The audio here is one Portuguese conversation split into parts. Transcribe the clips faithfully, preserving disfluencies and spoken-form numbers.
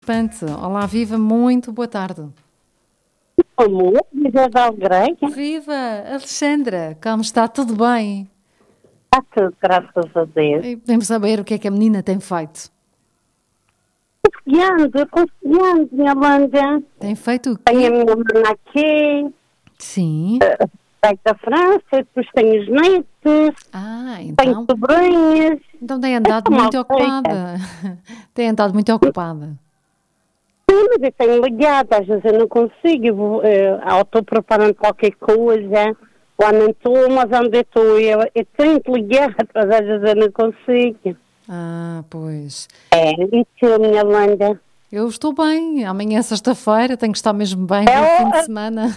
participante. Olá, viva, muito boa tarde. Amor, viva de Algreia. Viva, Alexandra, como está? Tudo bem? Está tudo, graças a Deus. E podemos saber o que é que a menina tem feito? Confiando, confiando, minha banda. Tem feito o quê? Tenho a minha mana aqui, Sim. venho da França, depois tenho os netos, Ah, tenho então, sobrinhas. então tem andado Estou muito mal ocupada. Tem andado muito ocupada. Sim, mas eu tenho ligado, às vezes eu não consigo, eu vou, eh, eu estou preparando qualquer coisa, ou não estou, mas onde eu estou, eu, eu tenho que ligar, mas às vezes eu não consigo. Ah, pois. É, e tu, minha banda? Eu estou bem. Amanhã é sexta-feira, tenho que estar mesmo bem É no o- fim de semana.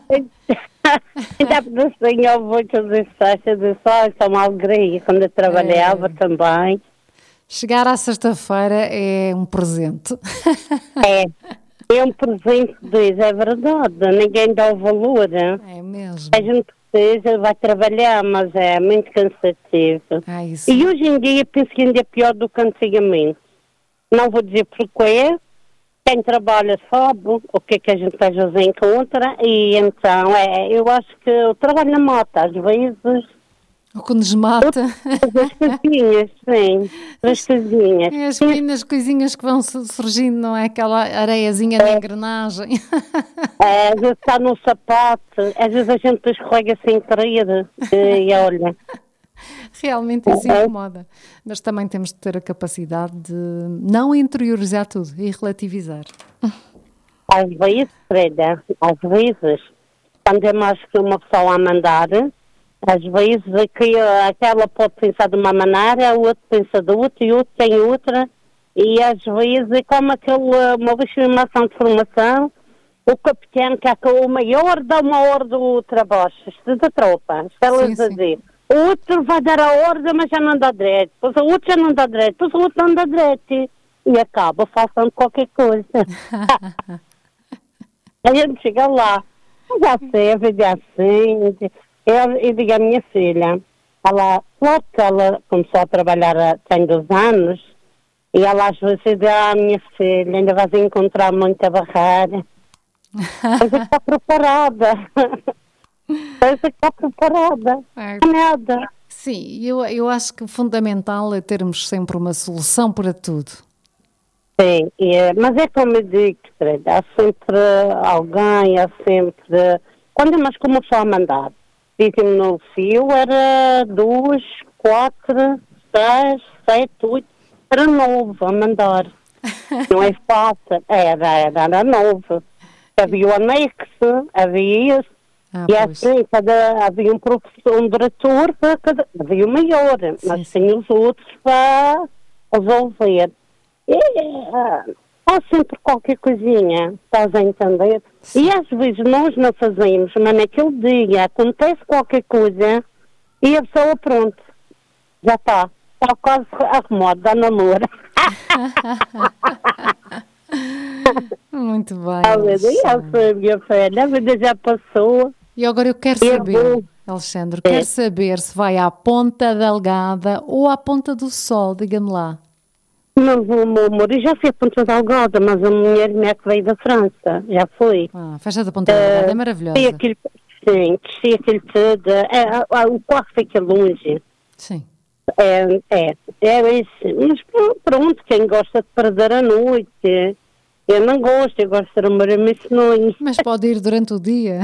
Ainda por assim, eu vou te dizer, Sasha, de só, é uma alegria, quando eu trabalhava É. também. Chegar à sexta-feira é um presente. É, é um presente de Deus, é verdade, ninguém dá o valor. Hein? É mesmo. A gente precisa, vai trabalhar, mas é muito cansativo. Ah, isso. E hoje em dia penso que ainda é pior do que antigamente. Não vou dizer porquê, quem trabalha sabe o que é que a gente às vezes encontra, e então, é, eu acho que o trabalho na moto, às vezes, O que nos mata as casinhas, sim, as casinhas. é as pequenas coisinhas que vão su- surgindo, não é? Aquela areiazinha na engrenagem. É, às vezes está no sapato, às vezes a gente escorrega sem querer, e olha, Realmente isso incomoda. Mas também temos de ter a capacidade de não interiorizar tudo e relativizar. às vezes, Freda, às vezes, quando é mais que uma pessoa a mandar, às vezes aqui, aquela pode pensar de uma maneira, o outro pensa de outra, e o outro tem outra, e às vezes é como aquele, uma vez foi uma ação de formação, o capitão, que é o maior, dá uma ordem outra abaixo, da tropa, está-lhes Sim, a sim. dizer. O outro vai dar a ordem, mas já não dá direito. Depois o outro já não dá direito. Depois o outro não dá direito. E acaba faltando qualquer coisa. A gente chega lá. Já sei, a vida é assim. Eu, eu digo à minha filha, ela, claro que ela começou a trabalhar há- tem dois anos, e ela às vezes diz, ah, minha filha, ainda vais encontrar muita barreira. Mas é que está preparada. Mas é que está preparada. É. Nada. Sim, eu, eu acho que o fundamental é termos sempre uma solução para tudo. Sim, e é- mas é como eu digo, Fred, há sempre alguém, há sempre... Quando é mais como só a mandar, dizem-me no fio, era duas, quatro, seis, sete, oito, era novo a mandar. Não é fácil, era, era, era novo. Havia o anexo, havia isso, Ah, e pois. assim, cada, havia um professor, um diretor para cada... Havia o maior, mas sim. tinha os outros para resolver. E, ah, há sempre qualquer coisinha, estás a entender? E às vezes nós não fazemos, mas naquele dia acontece qualquer coisa e a pessoa, pronto, já está. Está quase arrumado, dá namoro. Muito bem, A vida já Alexandre. foi, minha filha, a vida já passou. E agora eu quero E é saber, bom. Alexandre, É. quero saber se vai à Ponta Delgada ou à Ponta do Sol, diga-me lá. Não vou, meu amor, eu já fui a Ponta Delgada, mas a mulher minha que veio da França, já foi. Ah, a festa da Ponta Delgada é Desci maravilhosa. aquele, sim, desci aquele tudo. É, é, o quarto fica longe. Sim. É, é, é isso. Mas pr- pronto, quem gosta de perder a noite, eu não gosto, eu gosto de arrumar a minha sonhos. Mas pode ir durante o dia.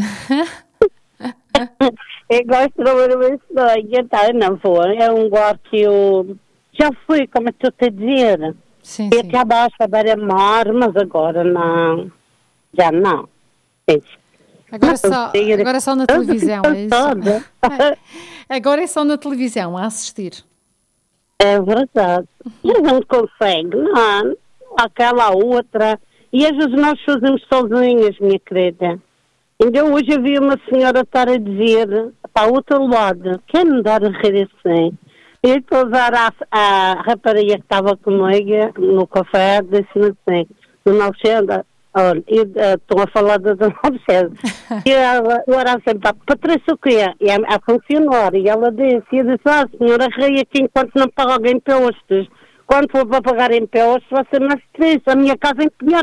Eu gosto de arrumar a minha sonhos, então eu não vou. É um lugar que eu já fui, como eu estou a dizer. Sim, E sim. até abaixo a beira-mar, mas agora não. Já não. Isso. Agora Não só, consigo. agora só na Eu fico televisão, é isso? cansada. Agora é só na televisão, a assistir. É verdade. A gente consegue, não. Aquela outra. E às vezes nós fazemos sozinhas, minha querida. Ainda hoje havia uma senhora estar a dizer para o outro lado, quer me dar a rir assim? E depois a, a rapariga que estava comigo no café disse-me assim, Dona Alexandra, olha, eu eh, estou a falar da Dona Alexandra. E ela, eu era sempre, Patrícia o quê? E a, a funcionária, e ela disse, e eu disse, ah, senhora, ri aqui enquanto não paga impostos. Quando for para pagar impostos, vai ser mais triste, a minha casa é empenhada.